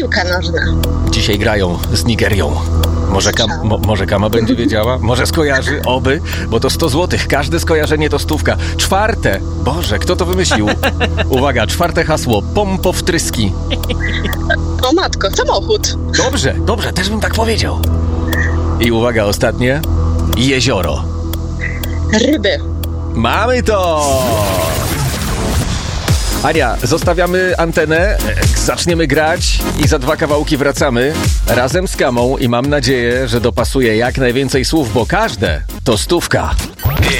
Piłka nożna. Dzisiaj grają z Nigerią. Może Kama będzie wiedziała? Może skojarzy? Oby, bo to 100 zł. Każde skojarzenie to stówka. Czwarte. Boże, kto to wymyślił? Uwaga, czwarte hasło. Pompowtryski. O matko, samochód. Dobrze, też bym tak powiedział. I uwaga, ostatnie. Jezioro. Ryby. Mamy to! Ania, zostawiamy antenę, zaczniemy grać i za 2 kawałki wracamy razem z Kamą i mam nadzieję, że dopasuje jak najwięcej słów, bo każde to stówka.